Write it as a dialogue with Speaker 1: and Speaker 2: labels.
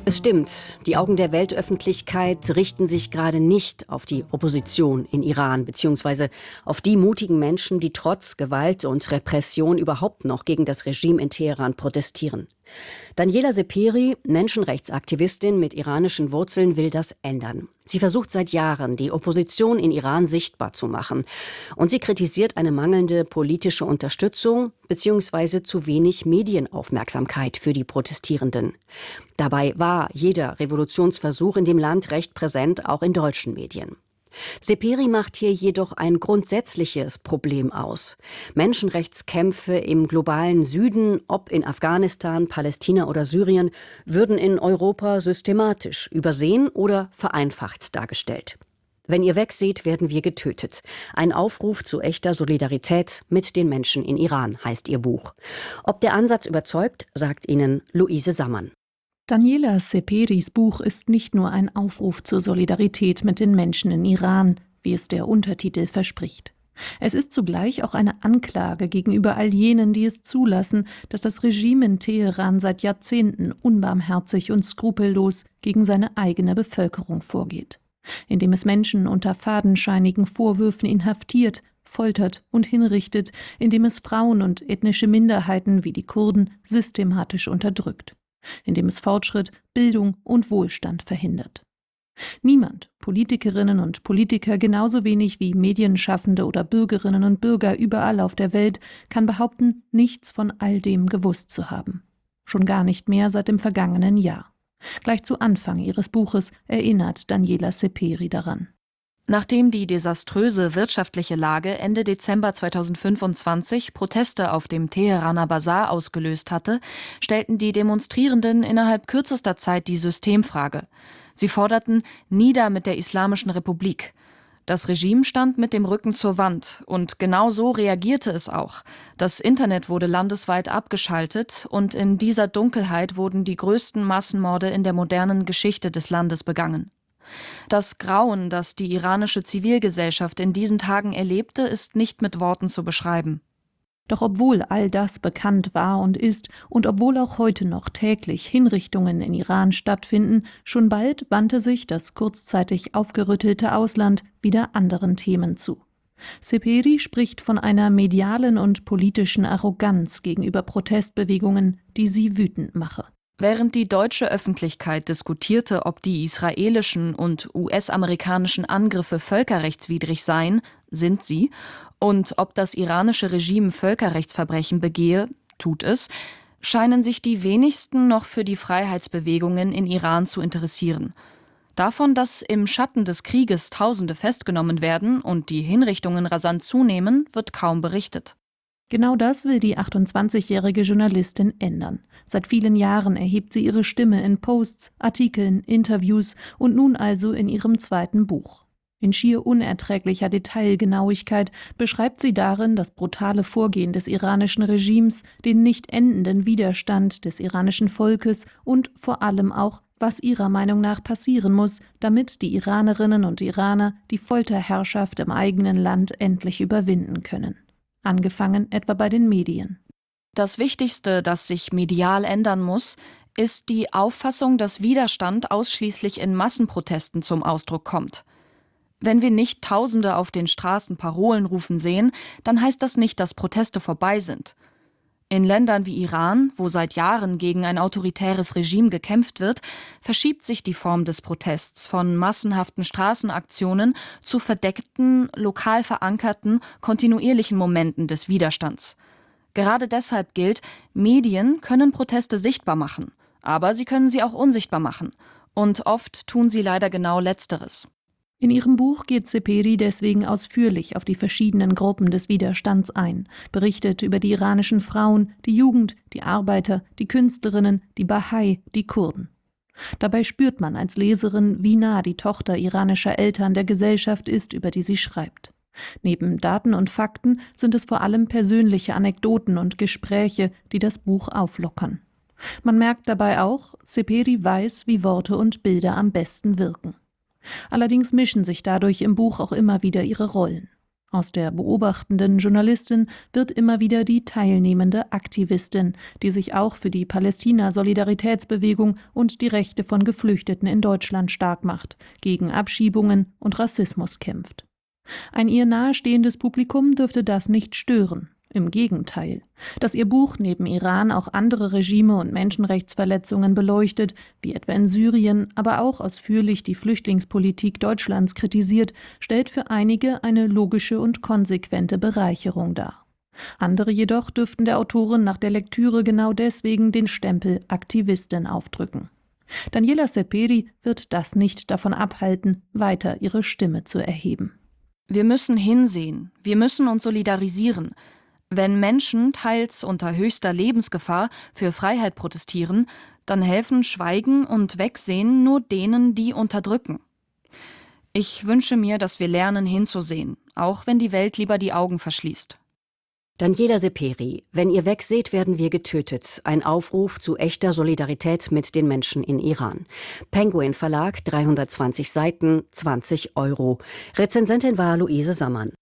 Speaker 1: Es stimmt, die Augen der Weltöffentlichkeit richten sich gerade nicht auf die Opposition in Iran, beziehungsweise auf die mutigen Menschen, die trotz Gewalt und Repression überhaupt noch gegen das Regime in Teheran protestieren. Daniela Seperi, Menschenrechtsaktivistin mit iranischen Wurzeln, will das ändern. Sie versucht seit Jahren, die Opposition in Iran sichtbar zu machen. Und sie kritisiert eine mangelnde politische Unterstützung bzw. zu wenig Medienaufmerksamkeit für die Protestierenden. Dabei war jeder Revolutionsversuch in dem Land recht präsent, auch in deutschen Medien. Seperi macht hier jedoch ein grundsätzliches Problem aus. Menschenrechtskämpfe im globalen Süden, ob in Afghanistan, Palästina oder Syrien, würden in Europa systematisch übersehen oder vereinfacht dargestellt. Wenn ihr wegseht, werden wir getötet. Ein Aufruf zu echter Solidarität mit den Menschen in Iran, heißt ihr Buch. Ob der Ansatz überzeugt, sagt Ihnen Luise Sammann.
Speaker 2: Daniela Seperis Buch ist nicht nur ein Aufruf zur Solidarität mit den Menschen in Iran, wie es der Untertitel verspricht. Es ist zugleich auch eine Anklage gegenüber all jenen, die es zulassen, dass das Regime in Teheran seit Jahrzehnten unbarmherzig und skrupellos gegen seine eigene Bevölkerung vorgeht, indem es Menschen unter fadenscheinigen Vorwürfen inhaftiert, foltert und hinrichtet, indem es Frauen und ethnische Minderheiten wie die Kurden systematisch unterdrückt, indem es Fortschritt, Bildung und Wohlstand verhindert. Niemand, Politikerinnen und Politiker genauso wenig wie Medienschaffende oder Bürgerinnen und Bürger überall auf der Welt, kann behaupten, nichts von all dem gewusst zu haben. Schon gar nicht mehr seit dem vergangenen Jahr. Gleich zu Anfang ihres Buches erinnert Daniela Seperi daran.
Speaker 3: Nachdem die desaströse wirtschaftliche Lage Ende Dezember 2025 Proteste auf dem Teheraner Basar ausgelöst hatte, stellten die Demonstrierenden innerhalb kürzester Zeit die Systemfrage. Sie forderten nieder mit der Islamischen Republik. Das Regime stand mit dem Rücken zur Wand und genau so reagierte es auch. Das Internet wurde landesweit abgeschaltet und in dieser Dunkelheit wurden die größten Massenmorde in der modernen Geschichte des Landes begangen. Das Grauen, das die iranische Zivilgesellschaft in diesen Tagen erlebte, ist nicht mit Worten zu beschreiben.
Speaker 2: Doch obwohl all das bekannt war und ist und obwohl auch heute noch täglich Hinrichtungen in Iran stattfinden, schon bald wandte sich das kurzzeitig aufgerüttelte Ausland wieder anderen Themen zu. Seperi spricht von einer medialen und politischen Arroganz gegenüber Protestbewegungen, die sie wütend mache.
Speaker 3: Während die deutsche Öffentlichkeit diskutierte, ob die israelischen und US-amerikanischen Angriffe völkerrechtswidrig seien, sind sie, und ob das iranische Regime Völkerrechtsverbrechen begehe, tut es, scheinen sich die wenigsten noch für die Freiheitsbewegungen in Iran zu interessieren. Davon, dass im Schatten des Krieges Tausende festgenommen werden und die Hinrichtungen rasant zunehmen, wird kaum berichtet.
Speaker 2: Genau das will die 28-jährige Journalistin ändern. Seit vielen Jahren erhebt sie ihre Stimme in Posts, Artikeln, Interviews und nun also in ihrem zweiten Buch. In schier unerträglicher Detailgenauigkeit beschreibt sie darin das brutale Vorgehen des iranischen Regimes, den nicht endenden Widerstand des iranischen Volkes und vor allem auch, was ihrer Meinung nach passieren muss, damit die Iranerinnen und Iraner die Folterherrschaft im eigenen Land endlich überwinden können. Angefangen etwa bei den Medien.
Speaker 3: Das Wichtigste, das sich medial ändern muss, ist die Auffassung, dass Widerstand ausschließlich in Massenprotesten zum Ausdruck kommt. Wenn wir nicht Tausende auf den Straßen Parolen rufen sehen, dann heißt das nicht, dass Proteste vorbei sind. In Ländern wie Iran, wo seit Jahren gegen ein autoritäres Regime gekämpft wird, verschiebt sich die Form des Protests von massenhaften Straßenaktionen zu verdeckten, lokal verankerten, kontinuierlichen Momenten des Widerstands. Gerade deshalb gilt, Medien können Proteste sichtbar machen, aber sie können sie auch unsichtbar machen. Und oft tun sie leider genau Letzteres.
Speaker 2: In ihrem Buch geht Seperi deswegen ausführlich auf die verschiedenen Gruppen des Widerstands ein, berichtet über die iranischen Frauen, die Jugend, die Arbeiter, die Künstlerinnen, die Bahai, die Kurden. Dabei spürt man als Leserin, wie nah die Tochter iranischer Eltern der Gesellschaft ist, über die sie schreibt. Neben Daten und Fakten sind es vor allem persönliche Anekdoten und Gespräche, die das Buch auflockern. Man merkt dabei auch, Seperi weiß, wie Worte und Bilder am besten wirken. Allerdings mischen sich dadurch im Buch auch immer wieder ihre Rollen. Aus der beobachtenden Journalistin wird immer wieder die teilnehmende Aktivistin, die sich auch für die Palästina-Solidaritätsbewegung und die Rechte von Geflüchteten in Deutschland stark macht, gegen Abschiebungen und Rassismus kämpft. Ein ihr nahestehendes Publikum dürfte das nicht stören. Im Gegenteil. Dass ihr Buch neben Iran auch andere Regime und Menschenrechtsverletzungen beleuchtet, wie etwa in Syrien, aber auch ausführlich die Flüchtlingspolitik Deutschlands kritisiert, stellt für einige eine logische und konsequente Bereicherung dar. Andere jedoch dürften der Autorin nach der Lektüre genau deswegen den Stempel Aktivistin aufdrücken. Daniela Seperi wird das nicht davon abhalten, weiter ihre Stimme zu erheben.
Speaker 3: Wir müssen hinsehen, wir müssen uns solidarisieren. Wenn Menschen teils unter höchster Lebensgefahr für Freiheit protestieren, dann helfen Schweigen und Wegsehen nur denen, die unterdrücken. Ich wünsche mir, dass wir lernen hinzusehen, auch wenn die Welt lieber die Augen verschließt.
Speaker 1: Daniela Seperi, wenn ihr wegseht, werden wir getötet. Ein Aufruf zu echter Solidarität mit den Menschen in Iran. Penguin Verlag, 320 Seiten, 20 €. Rezensentin war Luise Sammann.